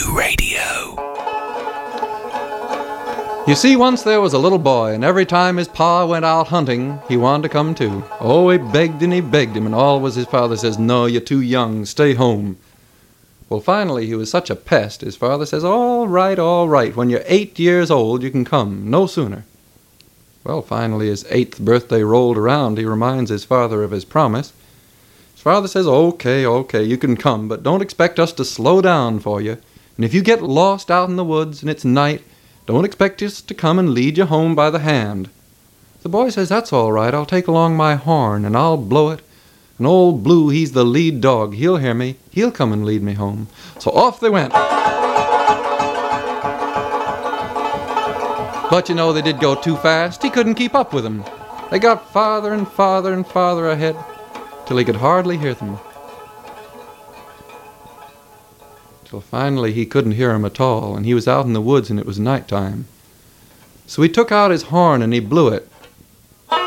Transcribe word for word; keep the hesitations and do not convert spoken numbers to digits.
Radio. You see, once there was a little boy, and every time his pa went out hunting, he wanted to come too. Oh, he begged and he begged him, and always his father says, "No, you're too young, stay home." Well, finally, he was such a pest, his father says, "All right, all right, when you're eight years old, you can come, no sooner." Well, finally, his eighth birthday rolled around. He reminds his father of his promise. His father says, "Okay, okay, you can come, but don't expect us to slow down for you. And if you get lost out in the woods and it's night, don't expect us to come and lead you home by the hand." The boy says, "That's all right. I'll take along my horn, and I'll blow it. And old Blue, he's the lead dog. He'll hear me. He'll come and lead me home." So off they went. But you know, they did go too fast. He couldn't keep up with them. They got farther and farther and farther ahead, till he could hardly hear them. Till finally he couldn't hear him at all, and he was out in the woods and it was night time. So he took out his horn and he blew it.